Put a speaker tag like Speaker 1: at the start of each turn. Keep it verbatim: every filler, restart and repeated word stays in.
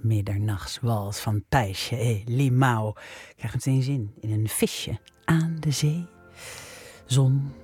Speaker 1: middernachtswals van Paisje et Limau. Ik krijg meteen zin in een visje aan de zee. Zon,